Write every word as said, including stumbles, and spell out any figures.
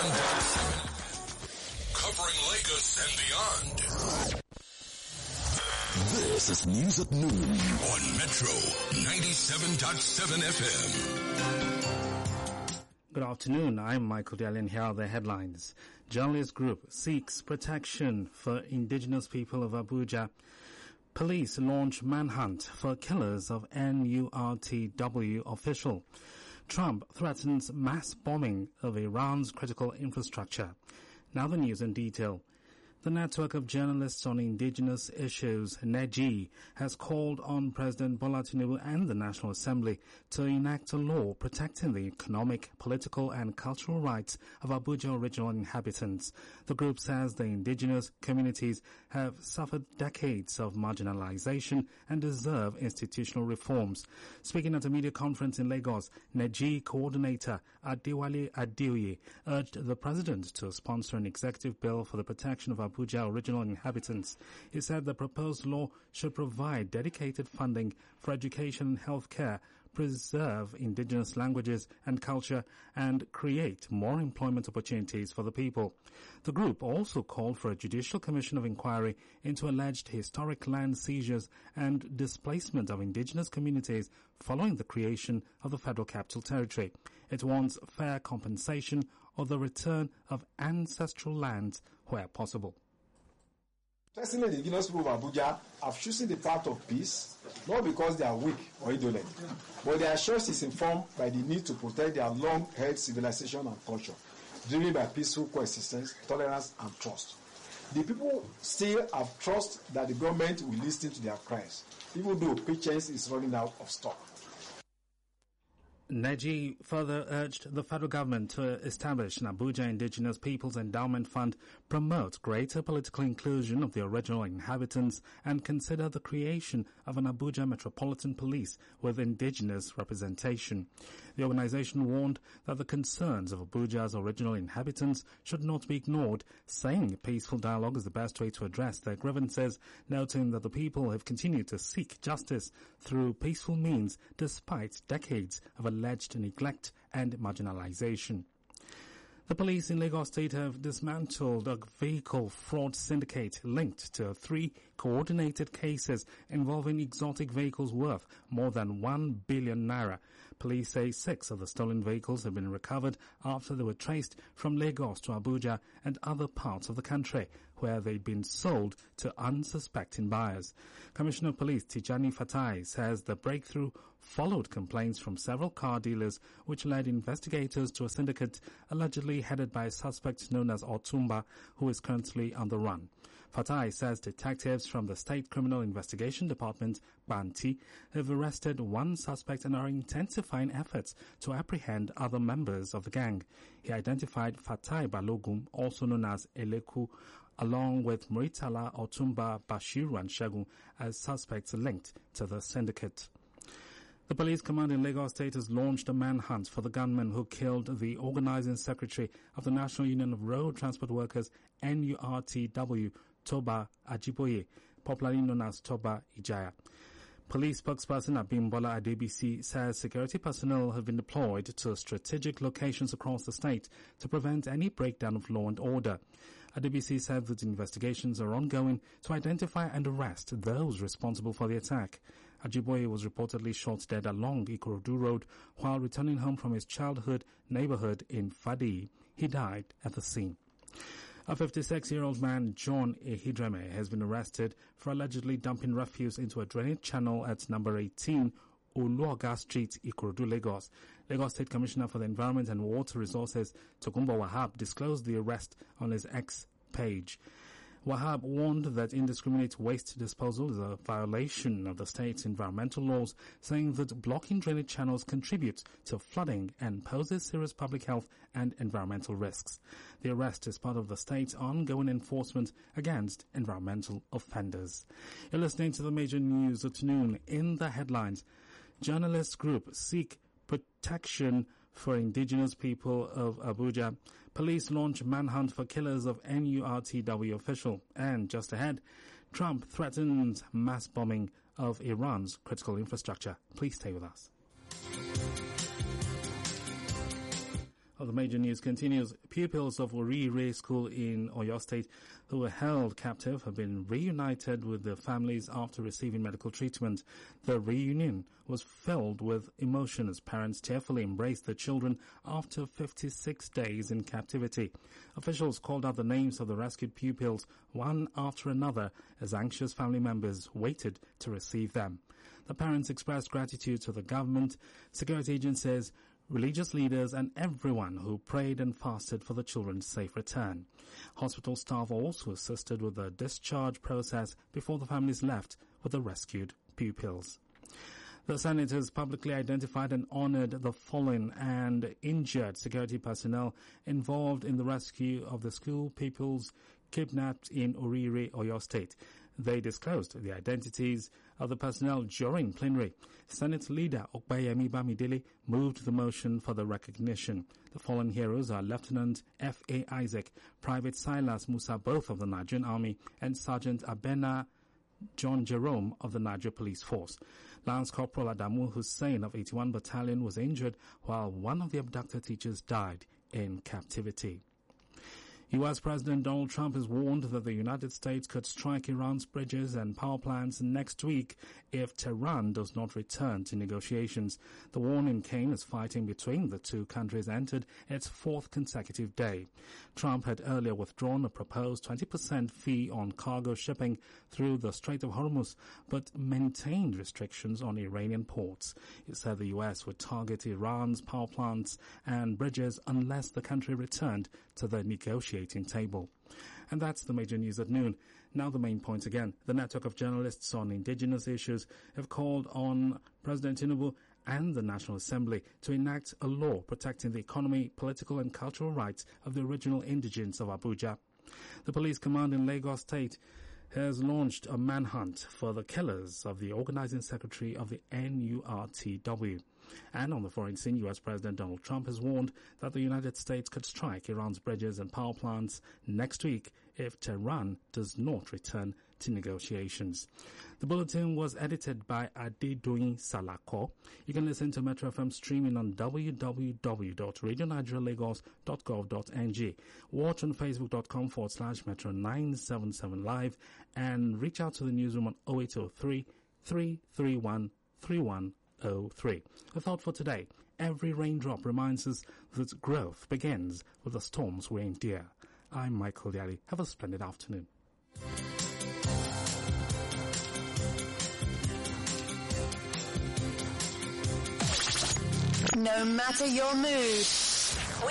Covering Lagos and beyond. This is News at Noon on Metro ninety-seven point seven F M. Good afternoon. I'm Michael Delian. Here are the headlines. Journalist group seeks protection for indigenous people of Abuja. Police launch manhunt for killers of N U R T W official. Trump threatens mass bombing of Iran's critical infrastructure. Now the news in detail. The Network of Journalists on Indigenous Issues, N E J I, has called on President Bola Tinubu and the National Assembly to enact a law protecting the economic, political and cultural rights of Abuja original inhabitants. The group says the indigenous communities have suffered decades of marginalization and deserve institutional reforms. Speaking at a media conference in Lagos, N E J I coordinator Adewale Adeoye urged the president to sponsor an executive bill for the protection of Abuja original inhabitants. He said the proposed law should provide dedicated funding for education and healthcare, preserve indigenous languages and culture, and create more employment opportunities for the people. The group also called for a judicial commission of inquiry into alleged historic land seizures and displacement of indigenous communities following the creation of the Federal Capital Territory. It wants fair compensation or the return of ancestral lands where possible. Personally, the indigenous people of Abuja have chosen the path of peace, not because they are weak or indolent, but their choice is informed by the need to protect their long-held civilization and culture, driven by peaceful coexistence, tolerance, and trust. The people still have trust that the government will listen to their cries, even though patience is running out of stock. N E J I further urged the federal government to establish an Abuja Indigenous Peoples Endowment Fund, promote greater political inclusion of the original inhabitants, and consider the creation of an Abuja Metropolitan Police with indigenous representation. The organization warned that the concerns of Abuja's original inhabitants should not be ignored, saying peaceful dialogue is the best way to address their grievances, noting that the people have continued to seek justice through peaceful means despite decades of alleged neglect and marginalization. The police in Lagos State have dismantled a vehicle fraud syndicate linked to three coordinated cases involving exotic vehicles worth more than one billion naira. Police say six of the stolen vehicles have been recovered after they were traced from Lagos to Abuja and other parts of the country, where they'd been sold to unsuspecting buyers. Commissioner of Police Tijani Fatai says the breakthrough followed complaints from several car dealers, which led investigators to a syndicate allegedly headed by a suspect known as Otumba, who is currently on the run. Fatai says detectives from the State Criminal Investigation Department, Banti, have arrested one suspect and are intensifying efforts to apprehend other members of the gang. He identified Fatai Balogun, also known as Eleku, along with Muritala, Otumba, Bashiru and Shagun as suspects linked to the syndicate. The police command in Lagos State has launched a manhunt for the gunman who killed the organizing secretary of the National Union of Road Transport Workers, N U R T W, Toba Ajiboye, popularly known as Toba Ijaya. Police spokesperson Abimbola Adebisi says security personnel have been deployed to strategic locations across the state to prevent any breakdown of law and order. Adebisi said that investigations are ongoing to identify and arrest those responsible for the attack. Ajiboye was reportedly shot dead along Ikorodu Road while returning home from his childhood neighborhood in Fadi. He died at the scene. A fifty-six-year-old man, John Ehidreme, has been arrested for allegedly dumping refuse into a drainage channel at number eighteen Oluoga Street, Ikorodu, Lagos. Lagos State Commissioner for the Environment and Water Resources, Tokunbo Wahab, disclosed the arrest on his X page. Wahab warned that indiscriminate waste disposal is a violation of the state's environmental laws, saying that blocking drainage channels contributes to flooding and poses serious public health and environmental risks. The arrest is part of the state's ongoing enforcement against environmental offenders. You're listening to the major news at noon. In the headlines, journalist group seek protection for indigenous people of Abuja. Police launch manhunt for killers of N U R T W official. And just ahead, Trump threatens mass bombing of Iran's critical infrastructure. Please stay with us. Well, the major news continues. Pupils of Orire School in Oyo State who were held captive have been reunited with their families after receiving medical treatment. The reunion was filled with emotion as parents tearfully embraced their children after fifty-six days in captivity. Officials called out the names of the rescued pupils one after another as anxious family members waited to receive them. The parents expressed gratitude to the government, security agencies, religious leaders and everyone who prayed and fasted for the children's safe return. Hospital staff also assisted with the discharge process before the families left with the rescued pupils. The Senate has publicly identified and honored the fallen and injured security personnel involved in the rescue of the school pupils kidnapped in Orire, Oyo State. They disclosed the identities of the personnel during plenary. Senate leader Okpeyemi Bamidele moved the motion for the recognition. The fallen heroes are Lieutenant F A Isaac, Private Silas Musa, both of the Nigerian Army, and Sergeant Abena John Jerome of the Niger Police Force. Lance Corporal Adamu Hussein of eighty-one Battalion was injured, while one of the abducted teachers died in captivity. U S President Donald Trump has warned that the United States could strike Iran's bridges and power plants next week if Tehran does not return to negotiations. The warning came as fighting between the two countries entered its fourth consecutive day. Trump had earlier withdrawn a proposed twenty percent fee on cargo shipping through the Strait of Hormuz, but maintained restrictions on Iranian ports. He said the U S would target Iran's power plants and bridges unless the country returned to the negotiating table. And that's the major news at noon. Now the main points again. The network of journalists on indigenous issues have called on President Tinubu and the National Assembly to enact a law protecting the economy, political and cultural rights of the original indigents of Abuja. The police command in Lagos State has launched a manhunt for the killers of the organizing secretary of the N U R T W. And on the foreign scene, U S President Donald Trump has warned that the United States could strike Iran's bridges and power plants next week if Tehran does not return to negotiations. The bulletin was edited by Adedoyin Salako. You can listen to Metro F M streaming on w w w dot radio nigeria lagos dot gov dot n g. Watch on facebook.com forward slash Metro nine seven seven live and reach out to the newsroom on oh eight oh three, three three one, three one oh three. A thought for today. Every raindrop reminds us that growth begins with the storms we endure. I'm Michael Yali. Have a splendid afternoon. No matter your mood,